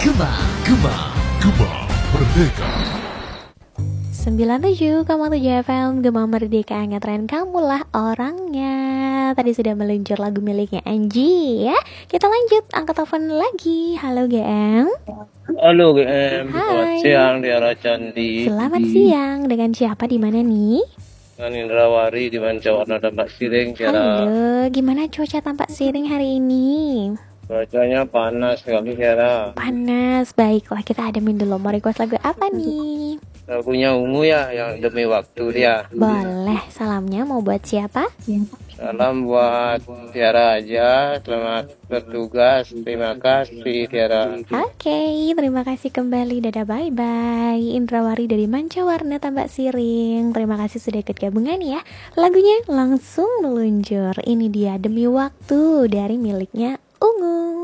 Gema, Gema, Gema Merdeka. 97,7 FM Gema Merdeka, ngetren kamulah orangnya. Tadi sudah meluncur lagu miliknya Angie ya. Kita lanjut, angkat telepon lagi. Halo GM. Halo GM, selamat Hai. siang Tiara Cantik. Selamat siang, dengan siapa di mana nih? Dengan Indrawari di Mancawarna Tampak Siring, Tiara. Halo, gimana cuaca Tampak Siring hari ini? Cuacanya panas sekali, Tiara. Panas, baiklah kita ademin dulu. Mau request lagu apa nih? Lagunya Ungu ya, yang demi waktu dia. Boleh, salamnya mau buat siapa? Salam buat Tiara aja, selamat bertugas. Terima kasih Tiara. Oke, terima kasih kembali. Dadah, bye-bye. Indrawari dari Mancawarna Tambak Siring. Terima kasih sudah ikut gabungan ya. Lagunya langsung meluncur. Ini dia Demi Waktu dari miliknya Ungu.